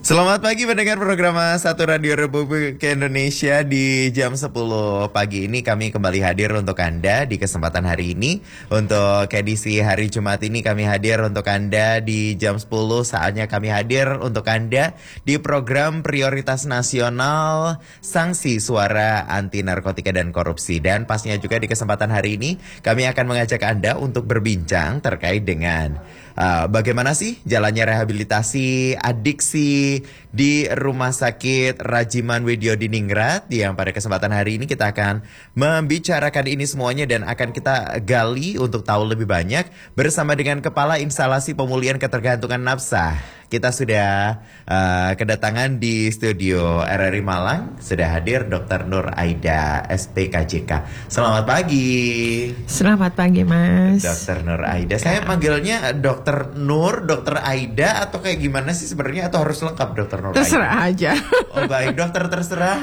Selamat pagi pendengar program Satu Radio Republik Indonesia. Di jam 10 pagi ini kami kembali hadir untuk Anda di kesempatan hari ini. Untuk edisi hari Jumat ini kami hadir untuk Anda di jam 10. Saatnya kami hadir untuk Anda di program Prioritas Nasional Sanksi Suara Anti Narkotika dan Korupsi. Dan pastinya juga di kesempatan hari ini kami akan mengajak Anda untuk berbincang terkait dengan bagaimana sih jalannya rehabilitasi adiksi di Rumah Sakit Rajiman Widyodiningrat, yang pada kesempatan hari ini kita akan membicarakan ini semuanya dan akan kita gali untuk tahu lebih banyak bersama dengan Kepala Instalasi Pemulihan Ketergantungan Nafsa. Kita sudah kedatangan di studio RRI Malang, sudah hadir Dr. Nur Aida, SPKJK. Selamat pagi. Selamat pagi, Mas. Dr. Nur Aida. Saya panggilnya Dr. Nur, Dr. Aida, atau kayak gimana sih sebenarnya, atau harus lengkap Dr. Nur Aida? Terserah aja. Oh baik, dokter terserah.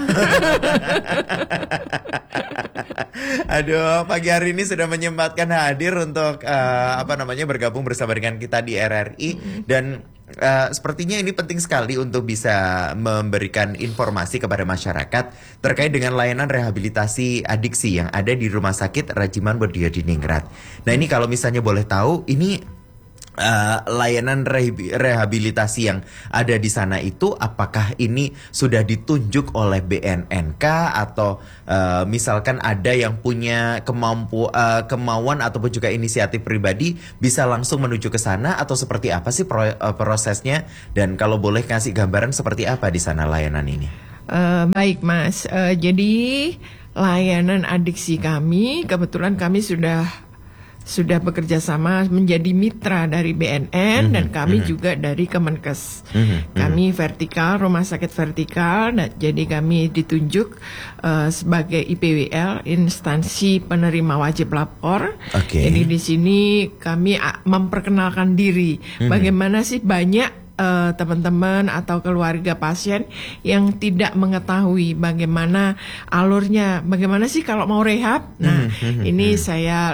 Aduh, pagi hari ini sudah menyempatkan hadir untuk bergabung bersama dengan kita di RRI. Dan sepertinya ini penting sekali untuk bisa memberikan informasi kepada masyarakat terkait dengan layanan rehabilitasi adiksi yang ada di Rumah Sakit Rajiman Widyodiningrat. Nah ini kalau misalnya boleh tahu, ini layanan rehabilitasi yang ada di sana itu apakah ini sudah ditunjuk oleh BNNK atau misalkan ada yang punya kemauan ataupun juga inisiatif pribadi bisa langsung menuju ke sana, atau seperti apa sih prosesnya, dan kalau boleh kasih gambaran seperti apa di sana layanan ini? Baik, Mas. Jadi layanan adiksi kami, kebetulan kami sudah bekerja sama menjadi mitra dari BNN dan kami juga dari Kemenkes. Kami vertikal, rumah sakit vertikal, jadi kami ditunjuk sebagai IPWL, instansi penerima wajib lapor. Jadi di sini kami memperkenalkan diri. Bagaimana sih banyak teman-teman atau keluarga pasien yang tidak mengetahui bagaimana alurnya, bagaimana sih kalau mau rehab. Nah, ini saya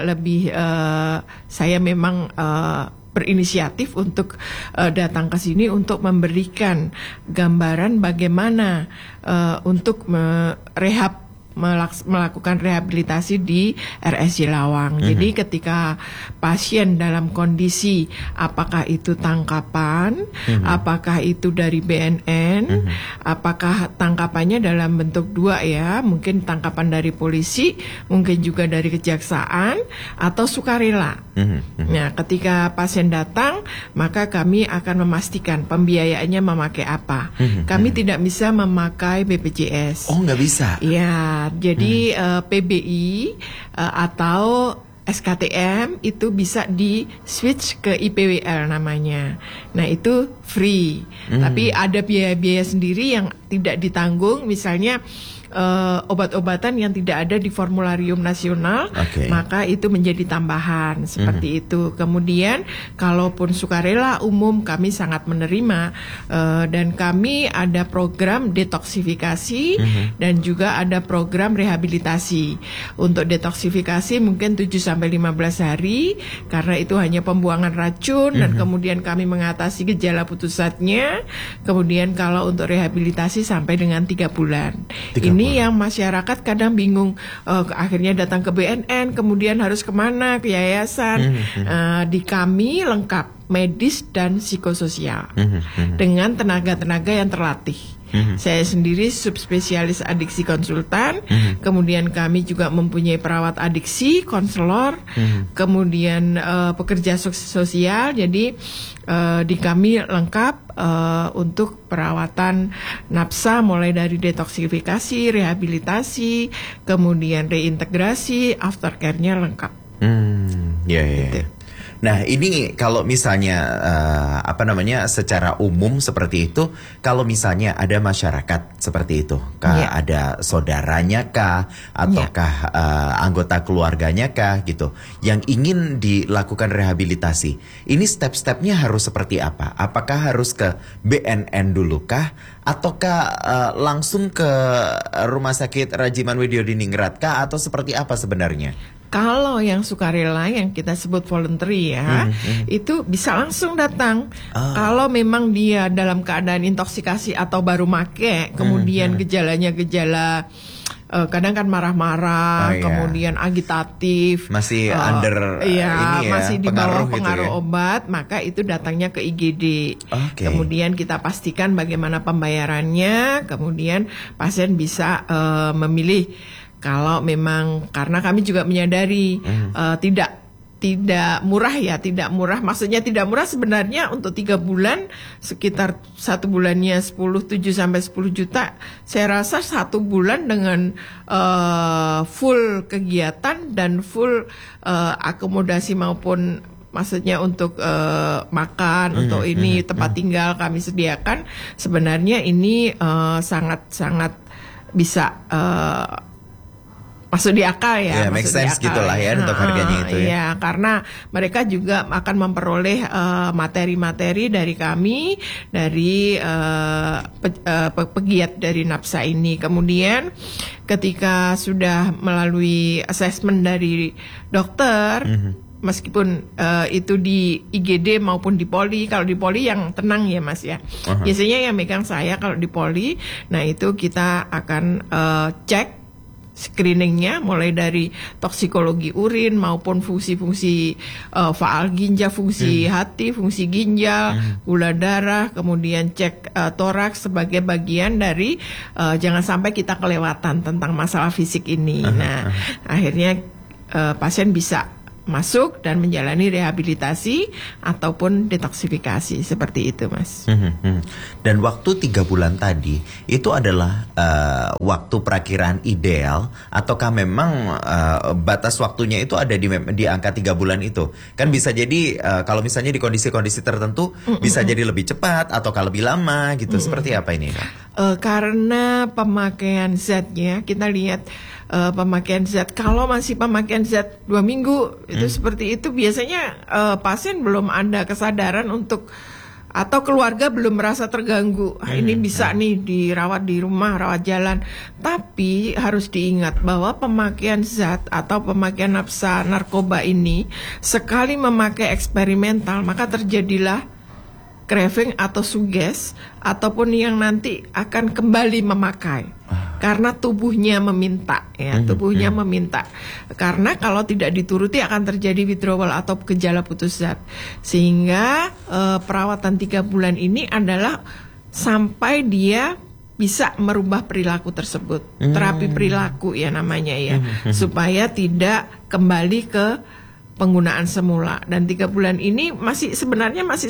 memang berinisiatif untuk datang ke sini untuk memberikan gambaran bagaimana untuk melakukan rehabilitasi di RSJ Lawang. Jadi ketika pasien dalam kondisi apakah itu tangkapan, apakah itu dari BNN, apakah tangkapannya dalam bentuk dua ya, mungkin tangkapan dari polisi, mungkin juga dari kejaksaan atau sukarela. Nah, ketika pasien datang, maka kami akan memastikan pembiayaannya memakai apa. Kami tidak bisa memakai BPJS. Oh, nggak bisa? Ya. Jadi PBI atau SKTM itu bisa di switch ke IPWL namanya. Nah itu free. Tapi ada biaya-biaya sendiri yang tidak ditanggung. Misalnya obat-obatan yang tidak ada di formularium nasional, maka itu menjadi tambahan seperti itu. Kemudian kalaupun sukarela umum kami sangat menerima, dan kami ada program detoksifikasi dan juga ada program rehabilitasi. Untuk detoksifikasi mungkin 7-15 hari karena itu hanya pembuangan racun dan kemudian kami mengatasi gejala putus zatnya. Kemudian kalau untuk rehabilitasi sampai dengan 3 bulan. Ini yang masyarakat kadang bingung, akhirnya datang ke BNN, kemudian harus kemana, ke yayasan. Di kami lengkap medis dan psikososial dengan tenaga-tenaga yang terlatih. Saya sendiri subspesialis adiksi konsultan, kemudian kami juga mempunyai perawat adiksi, konselor, kemudian pekerja sosial. Jadi di kami lengkap untuk perawatan nafsa, mulai dari detoksifikasi, rehabilitasi, kemudian reintegrasi, aftercare-nya lengkap. Gitu. Nah ini kalau misalnya secara umum seperti itu, kalau misalnya ada masyarakat seperti itu, ada saudaranya kah, ataukah anggota keluarganya kah gitu, yang ingin dilakukan rehabilitasi, ini step-stepnya harus seperti apa? Apakah harus ke BNN dulu kah, ataukah langsung ke Rumah Sakit Rajiman Widyodiningrat kah, atau seperti apa sebenarnya? Kalau yang sukarela yang kita sebut voluntary ya, itu bisa langsung datang. Kalau memang dia dalam keadaan intoksikasi atau baru make, kemudian gejalanya gejala kadang kan marah-marah, kemudian agitatif, masih under ini ya, masih di bawah gitu pengaruh ya? obat, maka itu datangnya ke IGD. Okay. Kemudian kita pastikan bagaimana pembayarannya, kemudian pasien bisa memilih. Kalau memang, karena kami juga menyadari tidak murah ya, tidak murah. Maksudnya tidak murah sebenarnya untuk 3 bulan sekitar 1 bulannya 7 sampai 10 juta. Saya rasa 1 bulan dengan full kegiatan dan full akomodasi maupun maksudnya untuk makan, untuk ini tempat tinggal kami sediakan. Sebenarnya ini sangat-sangat bisa masuk di akal ya, make sense gitulah ya untuk harganya itu ya. Iya, karena mereka juga akan memperoleh materi-materi dari kami, dari pegiat dari NAPSA ini. Kemudian ketika sudah melalui assessment dari dokter, meskipun itu di IGD maupun di poli, kalau di poli yang tenang ya Mas ya. Biasanya yang megang saya kalau di poli, nah itu kita akan cek screeningnya mulai dari toksikologi urin maupun fungsi-fungsi faal ginjal, fungsi hati, fungsi ginjal, gula darah, kemudian cek toraks sebagai bagian dari jangan sampai kita kelewatan tentang masalah fisik ini. Nah, akhirnya pasien bisa masuk dan menjalani rehabilitasi ataupun detoksifikasi seperti itu Mas. Dan waktu 3 bulan tadi itu adalah waktu perakiraan ideal ataukah memang batas waktunya itu ada di angka 3 bulan itu? Kan bisa jadi kalau misalnya di kondisi-kondisi tertentu bisa jadi lebih cepat ataukah lebih lama gitu. Seperti apa ini? Karena pemakaian zatnya kita lihat pemakaian zat, kalau masih pemakaian zat 2 minggu itu seperti itu biasanya pasien belum ada kesadaran untuk, atau keluarga belum merasa terganggu. Ini bisa nih dirawat di rumah, rawat jalan. Tapi harus diingat bahwa pemakaian zat atau pemakaian nafsa narkoba ini sekali memakai eksperimental maka terjadilah craving atau suges ataupun yang nanti akan kembali memakai karena tubuhnya meminta ya, tubuhnya meminta. Karena kalau tidak dituruti akan terjadi withdrawal atau gejala putus zat. Sehingga perawatan 3 bulan ini adalah sampai dia bisa merubah perilaku tersebut. Terapi perilaku ya namanya ya, supaya tidak kembali ke penggunaan semula. Dan 3 bulan ini sebenarnya masih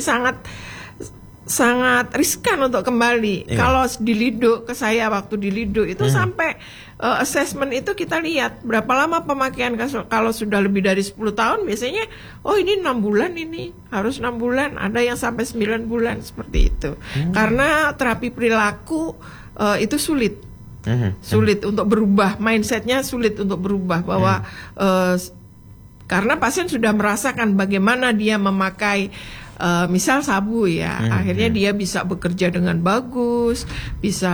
sangat riskan untuk kembali. Kalau di Lido, ke saya waktu di Lido itu sampai assessment itu kita lihat berapa lama pemakaian. Kalau sudah lebih dari 10 tahun biasanya ini 6 bulan, ini harus 6 bulan, ada yang sampai 9 bulan seperti itu. Karena terapi perilaku itu sulit untuk berubah, mindsetnya sulit untuk berubah bahwa karena pasien sudah merasakan bagaimana dia memakai misal sabu ya, akhirnya dia bisa bekerja dengan bagus, bisa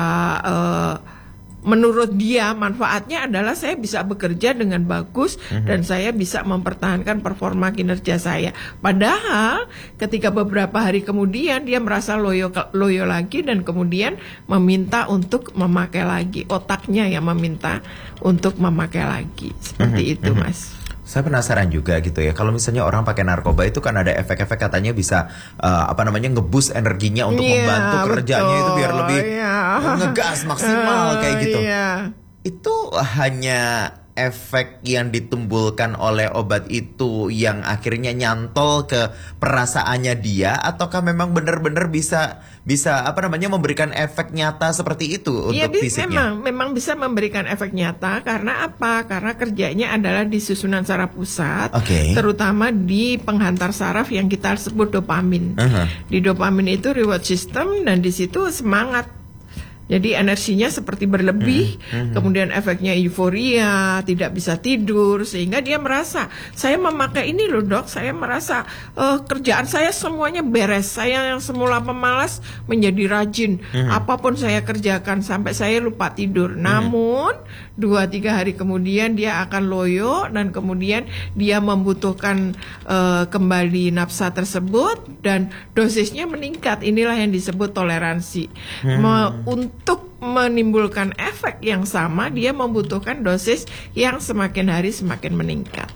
menurut dia manfaatnya adalah saya bisa bekerja dengan bagus dan saya bisa mempertahankan performa kinerja saya. Padahal ketika beberapa hari kemudian dia merasa loyo lagi dan kemudian meminta untuk memakai lagi, otaknya yang meminta untuk memakai lagi, seperti itu Mas. Saya penasaran juga gitu ya, kalau misalnya orang pakai narkoba itu kan ada efek-efek katanya bisa ngeboost energinya untuk membantu kerjanya itu biar lebih ngegas maksimal kayak gitu. Itu hanya efek yang ditimbulkan oleh obat itu yang akhirnya nyantol ke perasaannya dia, ataukah memang benar-benar bisa memberikan efek nyata seperti itu untuk fisiknya? Memang bisa memberikan efek nyata. Karena apa? Karena kerjanya adalah di susunan saraf pusat, terutama di penghantar saraf yang kita sebut dopamin. Di dopamin itu reward system dan di situ semangat Jadi energinya seperti berlebih, kemudian efeknya euforia, tidak bisa tidur, sehingga dia merasa, saya memakai ini loh dok, saya merasa kerjaan saya semuanya beres, saya yang semula pemalas menjadi rajin, apapun saya kerjakan sampai saya lupa tidur. Namun 2-3 hari kemudian dia akan loyo dan kemudian dia membutuhkan kembali nafsa tersebut dan dosisnya meningkat. Inilah yang disebut toleransi. Untuk menimbulkan efek yang sama, dia membutuhkan dosis yang semakin hari semakin meningkat.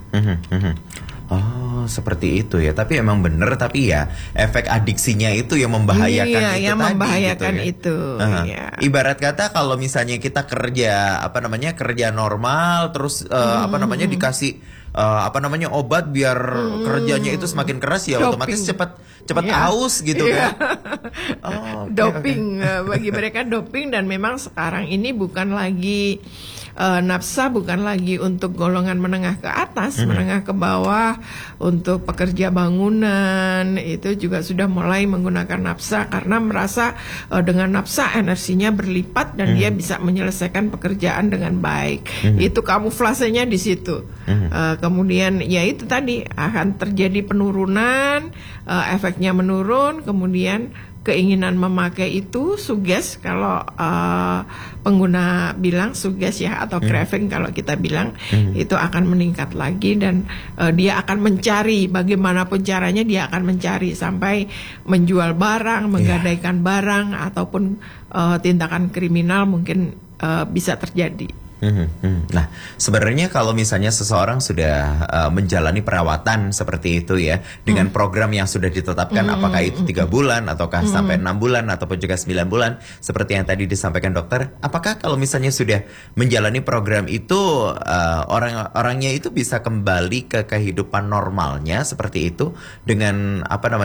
Oh, seperti itu ya. Tapi emang bener, tapi ya efek adiksinya itu yang membahayakan iya, itu yang tadi membahayakan gitu ya. itu. Iya. Ibarat kata kalau misalnya kita kerja kerja normal terus dikasih obat biar kerjanya itu semakin keras ya, Doping. otomatis cepat Iya. aus gitu Iya. kan. Oh, oke, Doping bagi mereka doping, dan memang sekarang ini bukan lagi nafsa, bukan lagi untuk golongan menengah ke atas, menengah ke bawah, untuk pekerja bangunan itu juga sudah mulai menggunakan nafsa karena merasa dengan nafsa energinya berlipat dan dia bisa menyelesaikan pekerjaan dengan baik. Itu kamuflasenya di situ. Kemudian ya itu tadi akan terjadi penurunan, efeknya menurun, kemudian keinginan memakai itu suges kalau pengguna bilang suges ya, atau craving kalau kita bilang, itu akan meningkat lagi dan dia akan mencari bagaimanapun caranya, dia akan mencari sampai menjual barang, menggadaikan barang ataupun tindakan kriminal mungkin bisa terjadi. Nah, sebenarnya kalau misalnya seseorang sudah menjalani perawatan seperti itu ya, dengan program yang sudah ditetapkan, apakah itu 3 bulan ataukah sampai 6 bulan ataupun juga 9 bulan seperti yang tadi disampaikan dokter, apakah kalau misalnya sudah menjalani program itu orangnya itu bisa kembali ke kehidupan normalnya seperti itu dengan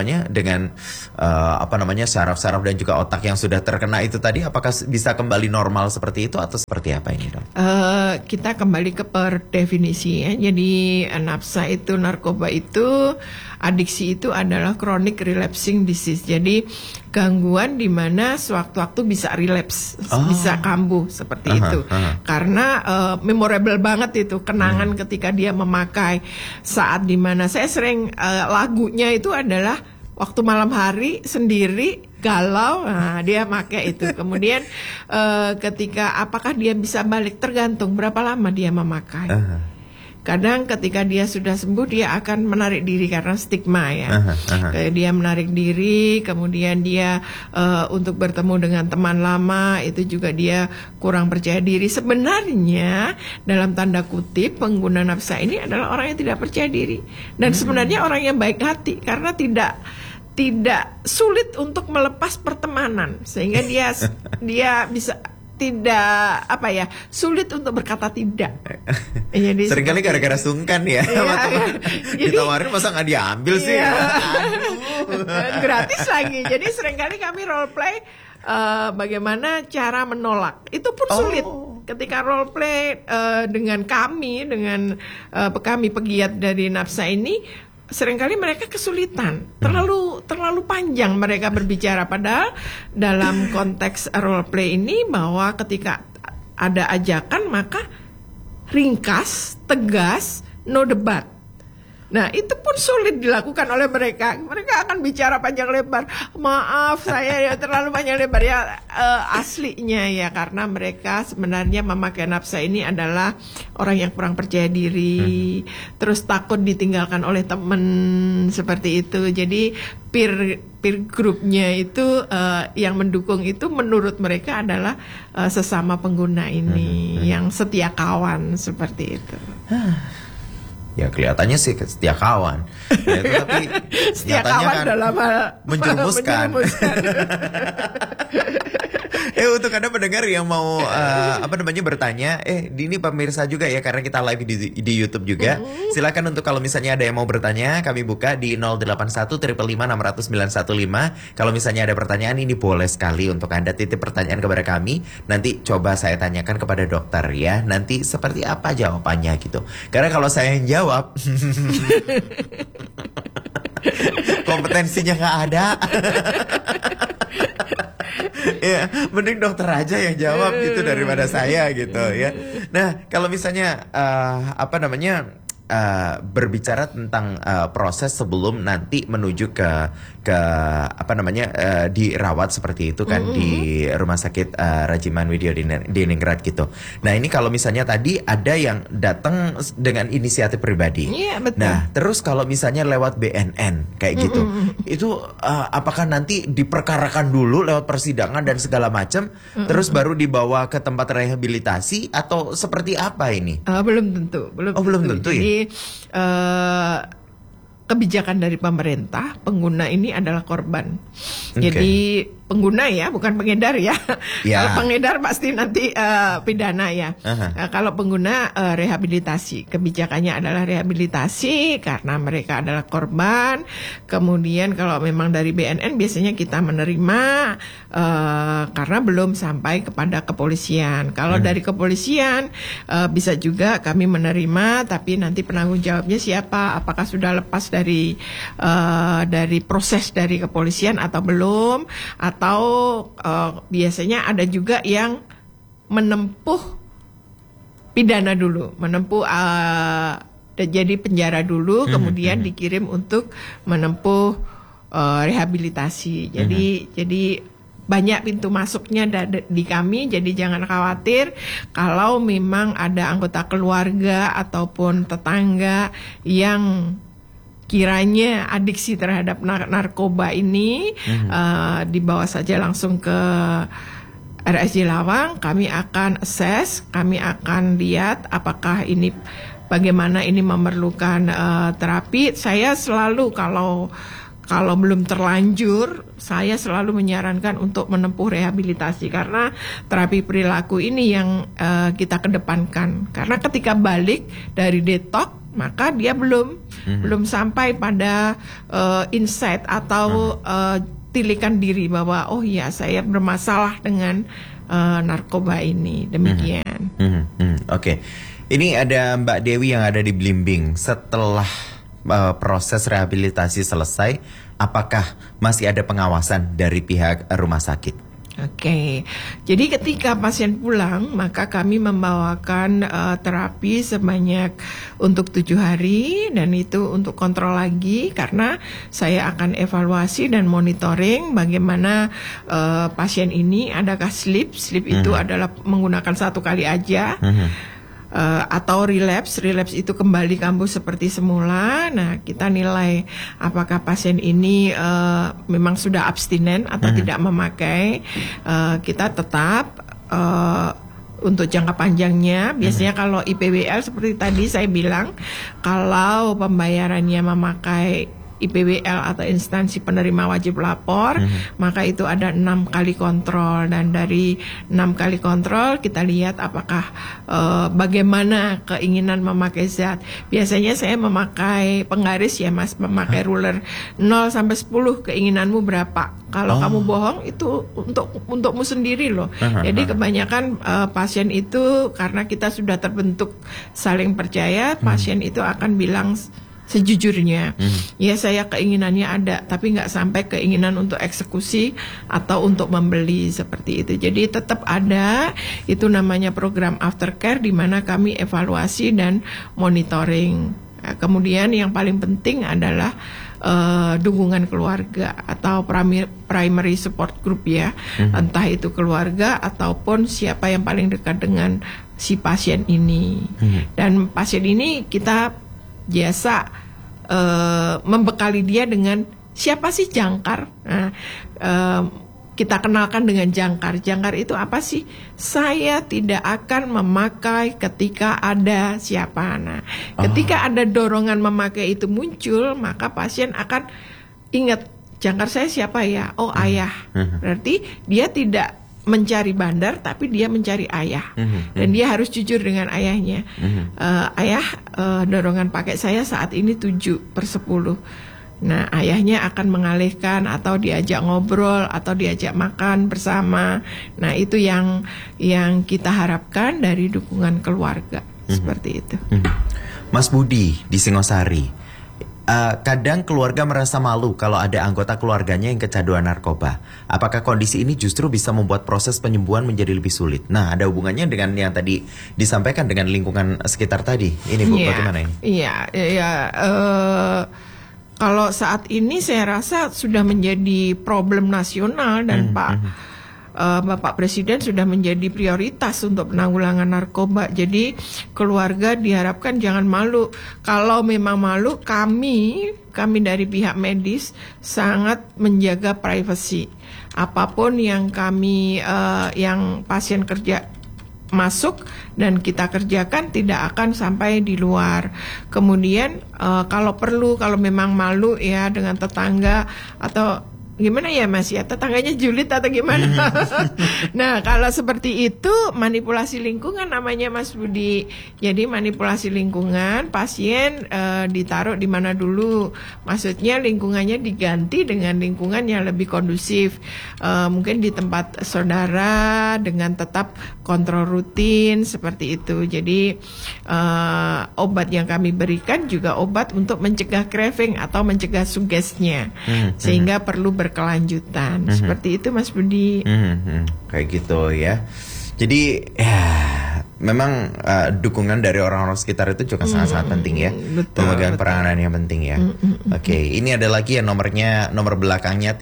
saraf-saraf dan juga otak yang sudah terkena itu tadi, apakah bisa kembali normal seperti itu atau seperti apa ini dok? Kita kembali ke per definisi ya. Jadi nafsa itu, narkoba itu, adiksi itu adalah chronic relapsing disease. Jadi gangguan di mana sewaktu-waktu bisa relapse, bisa kambuh seperti itu. Karena memorable banget itu kenangan ketika dia memakai, saat dimana saya sering lagunya itu adalah waktu malam hari sendiri galau, nah dia pakai itu. Kemudian ketika apakah dia bisa balik, tergantung berapa lama dia memakai. Kadang ketika dia sudah sembuh dia akan menarik diri karena stigma ya. Dia menarik diri, kemudian dia untuk bertemu dengan teman lama itu juga dia kurang percaya diri. Sebenarnya dalam tanda kutip pengguna nafsa ini adalah orang yang tidak percaya diri, dan sebenarnya orang yang baik hati karena tidak sulit untuk melepas pertemanan, sehingga dia bisa tidak sulit untuk berkata tidak. Jadi seringkali gara-gara sungkan ya. Jadi ditawarin masa nggak diambil sih? Gratis lagi. Jadi seringkali kami role play bagaimana cara menolak. Itu pun sulit. Ketika role play dengan kami pegiat dari nafsa ini, seringkali mereka kesulitan, terlalu panjang mereka berbicara, padahal dalam konteks role play ini bahwa ketika ada ajakan maka ringkas, tegas, no debat. Nah itu pun sulit dilakukan oleh mereka. Mereka akan bicara panjang lebar. Maaf saya ya terlalu panjang lebar ya, aslinya ya karena mereka sebenarnya memakai nafsa ini adalah orang yang kurang percaya diri, terus takut ditinggalkan oleh teman seperti itu. Jadi peer groupnya itu yang mendukung itu menurut mereka adalah sesama pengguna ini yang setia kawan seperti itu. Ya kelihatannya sih setia kawan, ya, tapi setia kawan kan dalam hal menjerumuskan. Untuk Anda pendengar yang mau bertanya, ini pemirsa juga ya karena kita live di YouTube juga. Silakan untuk kalau misalnya ada yang mau bertanya, kami buka di 081 555 60915. Kalau misalnya ada pertanyaan, ini boleh sekali untuk Anda titip pertanyaan kepada kami. Nanti coba saya tanyakan kepada dokter ya. Nanti seperti apa jawabannya gitu. Karena kalau saya yang jawab kompetensinya nggak ada. Ya, mending dokter aja yang jawab gitu daripada saya gitu ya. Nah, kalau misalnya berbicara tentang proses sebelum nanti menuju ke dirawat seperti itu kan di Rumah Sakit Rajiman Widyo Diningrat gitu. Nah, ini kalau misalnya tadi ada yang datang dengan inisiatif pribadi. Iya, betul. Nah, terus kalau misalnya lewat BNN kayak gitu, itu apakah nanti diperkarakan dulu lewat persidangan dan segala macam, terus baru dibawa ke tempat rehabilitasi atau seperti apa ini? Belum tentu, belum tentu ya. Jadi kebijakan dari pemerintah, pengguna ini adalah korban. Jadi pengguna ya, bukan pengedar ya. Kalau pengedar pasti nanti pidana ya. Kalau pengguna rehabilitasi, kebijakannya adalah rehabilitasi karena mereka adalah korban. Kemudian kalau memang dari BNN biasanya kita menerima karena belum sampai kepada kepolisian. Kalau dari kepolisian bisa juga kami menerima, tapi nanti penanggung jawabnya siapa? Apakah sudah lepas dari proses dari kepolisian atau belum? Atau biasanya ada juga yang menempuh pidana dulu, menempuh jadi penjara dulu, kemudian dikirim untuk menempuh rehabilitasi. Jadi banyak pintu masuknya di kami, jadi jangan khawatir kalau memang ada anggota keluarga ataupun tetangga yang kiranya adiksi terhadap narkoba ini, dibawa saja langsung ke RSJ Lawang. Kami akan assess, kami akan lihat apakah ini bagaimana ini memerlukan terapi. Saya selalu kalau belum terlanjur, saya selalu menyarankan untuk menempuh rehabilitasi karena terapi perilaku ini yang kita kedepankan. Karena ketika balik dari detox, maka dia belum sampai pada insight atau tilikan diri bahwa oh ya saya bermasalah dengan narkoba ini. Demikian. Oke. Ini ada Mbak Dewi yang ada di Blimbing. Setelah proses rehabilitasi selesai, apakah masih ada pengawasan dari pihak rumah sakit? Oke, jadi ketika pasien pulang, maka kami membawakan terapi sebanyak untuk 7 hari, dan itu untuk kontrol lagi karena saya akan evaluasi dan monitoring bagaimana pasien ini, adakah sleep itu adalah menggunakan 1 kali aja. Atau relapse itu kembali kambuh seperti semula. Nah, kita nilai apakah pasien ini memang sudah abstinen atau tidak memakai. Kita tetap untuk jangka panjangnya, biasanya kalau IPWL seperti tadi saya bilang, kalau pembayarannya memakai IPWL atau instansi penerima wajib lapor, maka itu ada 6 kali kontrol, dan dari 6 kali kontrol kita lihat apakah bagaimana keinginan memakai zat. Biasanya saya memakai penggaris ya Mas, memakai ruler 0 sampai 10, keinginanmu berapa. Kalau kamu bohong itu untukmu sendiri loh. Jadi kebanyakan pasien itu karena kita sudah terbentuk saling percaya, pasien itu akan bilang sejujurnya, ya saya keinginannya ada, tapi nggak sampai keinginan untuk eksekusi atau untuk membeli seperti itu. Jadi tetap ada, itu namanya program aftercare di mana kami evaluasi dan monitoring. Kemudian yang paling penting adalah dukungan keluarga atau primary support group ya, entah itu keluarga ataupun siapa yang paling dekat dengan si pasien ini. Dan pasien ini kita biasa membekali dia dengan siapa sih jangkar. Nah, kita kenalkan dengan jangkar. Jangkar itu apa sih? Saya tidak akan memakai ketika ada siapa. Nah, ketika ada dorongan memakai itu muncul, maka pasien akan ingat jangkar saya siapa ya? Oh, ayah. Berarti dia tidak mencari bandar, tapi dia mencari ayah, dan dia harus jujur dengan ayahnya. Ayah, dorongan pakai saya saat ini 7/10. Nah, ayahnya akan mengalihkan atau diajak ngobrol atau diajak makan bersama. Nah, itu yang kita harapkan dari dukungan keluarga. Seperti itu. Mas Budi di Singosari, kadang keluarga merasa malu kalau ada anggota keluarganya yang kecanduan narkoba. Apakah kondisi ini justru bisa membuat proses penyembuhan menjadi lebih sulit? Nah, ada hubungannya dengan yang tadi disampaikan dengan lingkungan sekitar tadi. Ini Bu, bagaimana ini? Kalau saat ini saya rasa sudah menjadi problem nasional dan Bapak Presiden sudah menjadi prioritas untuk penanggulangan narkoba. Jadi keluarga diharapkan jangan malu. Kalau memang malu, kami dari pihak medis sangat menjaga privasi. Apapun yang yang pasien kerja masuk dan kita kerjakan tidak akan sampai di luar. Kemudian kalau perlu, kalau memang malu ya dengan tetangga atau gimana ya Mas ya, tetangganya julid atau gimana? Nah kalau seperti itu manipulasi lingkungan namanya Mas Budi. Jadi manipulasi lingkungan, pasien ditaruh di mana dulu. Maksudnya lingkungannya diganti dengan lingkungan yang lebih kondusif. Mungkin di tempat saudara dengan tetap kontrol rutin seperti itu. Jadi obat yang kami berikan juga obat untuk mencegah craving atau mencegah sugesnya, sehingga perlu berkelanjutan. Seperti itu Mas Budi. Kayak gitu ya. Jadi ya memang dukungan dari orang-orang sekitar itu juga sangat-sangat penting ya. Pemegang peranan yang penting ya. Oke, ini ada lagi yang nomor belakangnya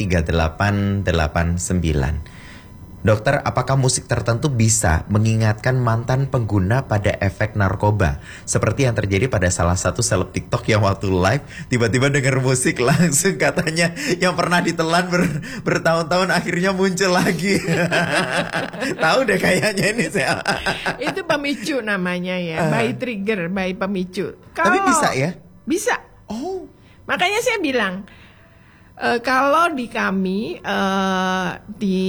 3889. Dokter, apakah musik tertentu bisa mengingatkan mantan pengguna pada efek narkoba? Seperti yang terjadi pada salah satu seleb TikTok yang waktu live tiba-tiba dengar musik langsung katanya yang pernah ditelan bertahun-tahun akhirnya muncul lagi. Tahu deh kayaknya ini saya. Itu pemicu namanya ya, by trigger, by pemicu. Tapi bisa ya? Bisa. Oh. Makanya saya bilang kalau di kami di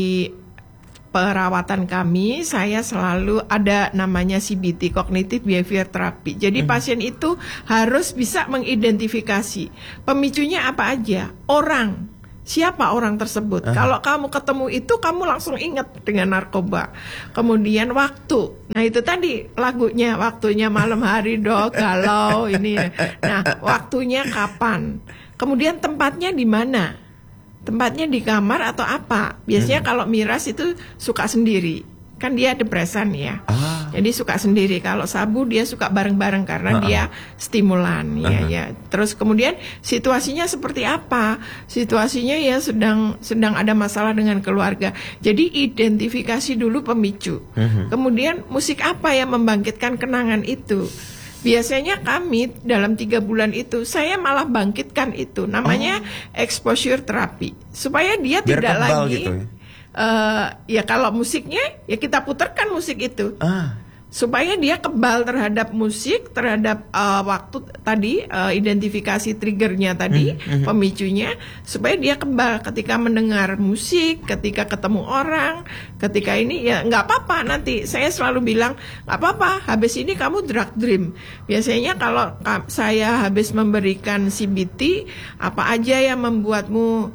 perawatan kami, saya selalu ada namanya CBT, Cognitive Behavior Therapy. Jadi pasien itu harus bisa mengidentifikasi pemicunya apa aja, siapa orang tersebut. Kalau kamu ketemu itu, kamu langsung ingat dengan narkoba. Kemudian waktu. Nah itu tadi lagunya, waktunya malam hari dok, galau ini. Nah waktunya kapan? Kemudian tempatnya di mana? Tempatnya di kamar atau apa? Biasanya kalau miras itu suka sendiri. Kan dia depresan ya. Jadi suka sendiri. Kalau sabu dia suka bareng-bareng karena dia stimulan ya. Terus kemudian situasinya seperti apa? Situasinya ya sedang ada masalah dengan keluarga. Jadi identifikasi dulu pemicu. Kemudian musik apa yang membangkitkan kenangan itu? Biasanya kami dalam 3 bulan itu saya malah bangkitkan itu, namanya exposure terapi, supaya dia biar tidak lagi gitu ya kalau musiknya ya kita putarkan musik itu supaya dia kebal terhadap musik, terhadap waktu tadi, identifikasi triggernya tadi, pemicunya, supaya dia kebal ketika mendengar musik, ketika ketemu orang, ketika ini ya nggak apa-apa. Nanti saya selalu bilang nggak apa-apa, habis ini kamu drug dream. Biasanya kalau saya habis memberikan CBT, apa aja yang membuatmu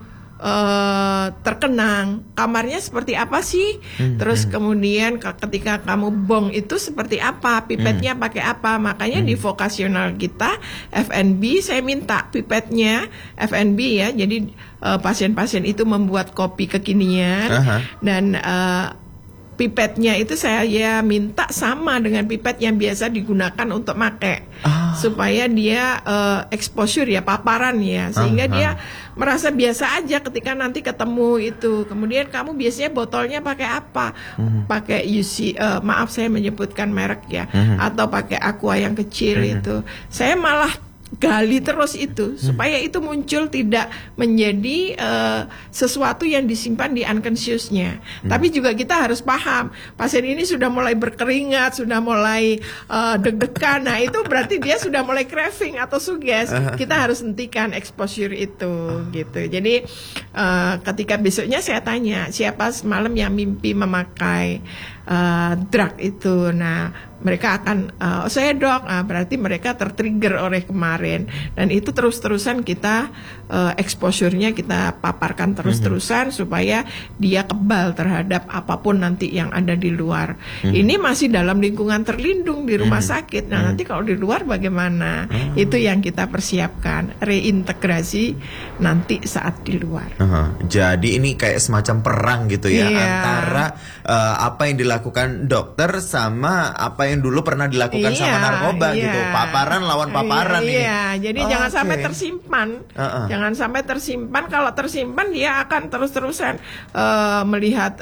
terkenang, kamarnya seperti apa sih? Terus kemudian ketika kamu bong itu seperti apa? Pipetnya pakai apa? Makanya di vokasional kita FNB saya minta pipetnya FNB ya. Jadi pasien-pasien itu membuat kopi kekinian dan pipetnya itu saya minta sama dengan pipet yang biasa digunakan untuk pakai supaya dia exposure ya, paparan ya, sehingga dia merasa biasa aja ketika nanti ketemu itu. Kemudian kamu biasanya botolnya pakai apa? Pakai UC, maaf saya menyebutkan merek ya, atau pakai aqua yang kecil itu. Saya malah gali terus itu supaya itu muncul, tidak menjadi sesuatu yang disimpan di unconsciousnya. Tapi juga kita harus paham pasien ini sudah mulai berkeringat, sudah mulai deg-degan. Nah itu berarti dia sudah mulai craving atau suges. Kita harus hentikan exposure itu gitu. Jadi ketika besoknya saya tanya siapa semalam yang mimpi memakai drug itu. Nah, mereka akan, oh saya dok, berarti mereka tertrigger oleh kemarin. Dan itu terus-terusan kita exposure-nya kita paparkan terus-terusan supaya dia kebal terhadap apapun nanti yang ada di luar. Ini masih dalam lingkungan terlindung di rumah sakit. Nah, nanti kalau di luar bagaimana? Itu yang kita persiapkan, reintegrasi nanti saat di luar. Jadi ini kayak semacam perang gitu ya, Iya. antara apa yang dilakukan dokter sama apa yang dulu pernah dilakukan sama narkoba gitu. Paparan lawan paparan ini. Iya, jadi jangan sampai tersimpan. Jangan sampai tersimpan. Kalau tersimpan dia akan terus-terusan melihat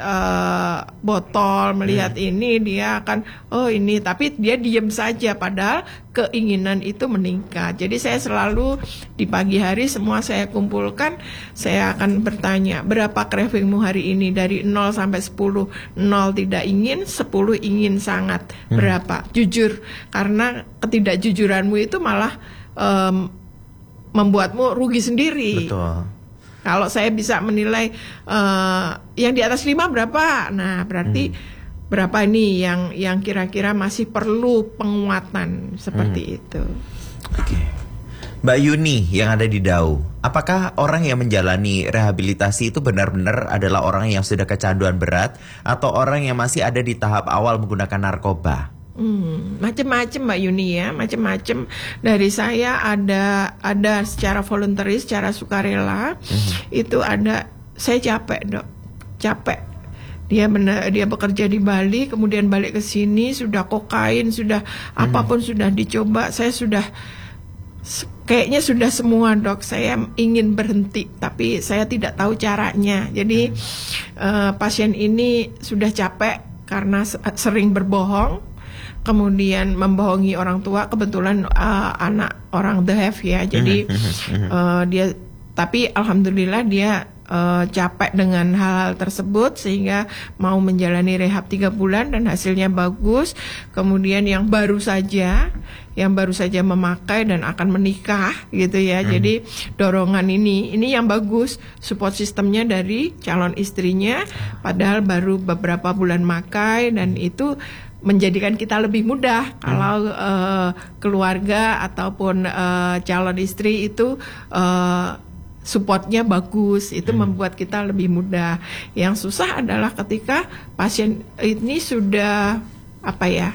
botol, melihat ini, dia akan oh ini, tapi dia diem saja padahal keinginan itu meningkat. Jadi saya selalu di pagi hari semua saya kumpulkan, saya akan bertanya, berapa cravingmu hari ini dari 0 sampai 10. 0 tidak ingin, 10 ingin sangat. Berapa? Jujur, karena ketidakjujuranmu itu malah membuatmu rugi sendiri. Betul. Kalau saya bisa menilai yang di atas 5 berapa, nah berarti berapa nih yang kira-kira masih perlu penguatan seperti itu. Oke. Mbak Yuni yang ada di Dau, apakah orang yang menjalani rehabilitasi itu benar-benar adalah orang yang sudah kecanduan berat atau orang yang masih ada di tahap awal menggunakan narkoba? Macem-macem Mbak Yuni ya, macem-macem. Dari saya ada secara voluntary, secara sukarela. Itu ada, saya capek dok, capek. Dia bekerja di Bali, kemudian balik ke sini, sudah kokain, sudah apapun sudah dicoba. Saya sudah kayaknya sudah semua dok. Saya ingin berhenti, tapi saya tidak tahu caranya. Jadi pasien ini sudah capek karena sering berbohong. Kemudian membohongi orang tua, kebetulan anak orang The Have ya, jadi dia, tapi alhamdulillah dia capek dengan hal-hal tersebut sehingga mau menjalani rehab 3 bulan dan hasilnya bagus. Kemudian yang baru saja memakai dan akan menikah gitu ya. Jadi dorongan ini yang bagus, support sistemnya dari calon istrinya, padahal baru beberapa bulan makai, dan itu menjadikan kita lebih mudah kalau keluarga ataupun calon istri itu supportnya bagus, itu membuat kita lebih mudah. Yang susah adalah ketika pasien ini sudah